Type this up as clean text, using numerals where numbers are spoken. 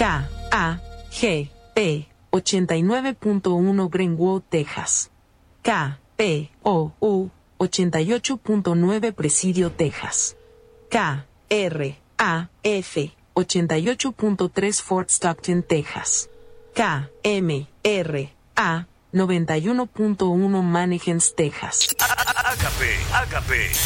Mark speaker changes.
Speaker 1: KAGP 89.1 Greenwood, Texas. KPOU 88.9 Presidio, Texas. KRAF 88.3 Fort Stockton, Texas. KMRA 91.1 Mannequins, Texas.
Speaker 2: Agape.